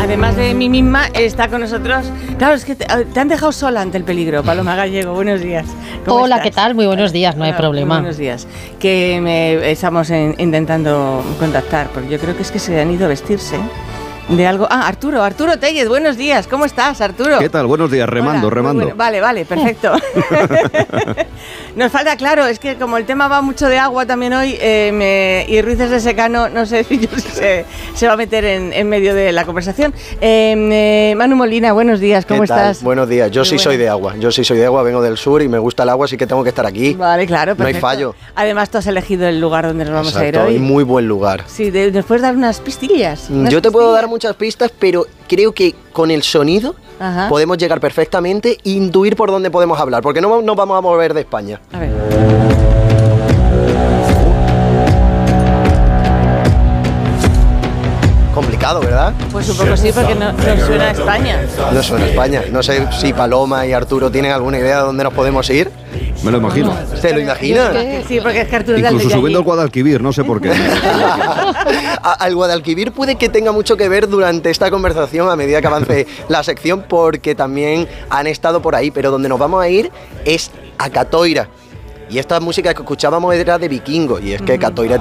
además de mí misma, está con nosotros. Claro, es que te han dejado sola ante el peligro. Paloma Gallego, buenos días. Hola, ¿qué tal? Muy buenos días, no hay problema. Buenos días. Que estamos intentando contactar, porque yo creo que es que se han ido a vestirse de algo. Arturo Tellez, buenos días. ¿Cómo estás, Arturo? ¿Qué tal? Buenos días, remando. Bueno. Vale, perfecto. Nos falta, claro, es que como el tema va mucho de agua también hoy, y Ruices de Secano, no sé si se va a meter en medio de la conversación. Manu Molina, buenos días, ¿cómo estás? Buenos días, yo sí soy de agua, vengo del sur y me gusta el agua, así que tengo que estar aquí. Vale, claro, perfecto. No hay fallo. Además, tú has elegido el lugar donde nos vamos a ir hoy. Y muy buen lugar. Sí, ¿nos puedes dar unas pistillas? Yo te puedo dar muchas pistas, pero creo que con el sonido podemos llegar perfectamente e intuir por dónde podemos hablar, porque no nos vamos a mover de España. A ver. Complicado, ¿verdad? Pues un poco sí, porque no suena a España. No suena a España. No sé si Paloma y Arturo tienen alguna idea de dónde nos podemos ir. Me lo imagino. ¿Se lo imagina? Sí, porque es que Arturo es de Incluso allí. subiendo al Guadalquivir, no sé por qué. Al Guadalquivir puede que tenga mucho que ver durante esta conversación a medida que avance la sección, porque también han estado por ahí, pero donde nos vamos a ir es a Catoira. Y esta música que escuchábamos era de vikingo, y es que Catoira